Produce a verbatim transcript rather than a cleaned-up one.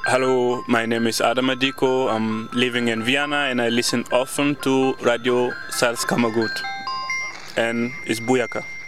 Hello, my name is Adam Adiko. I'm living in Vienna and I listen often to Radio Salzkammergut. And it's Buyaka.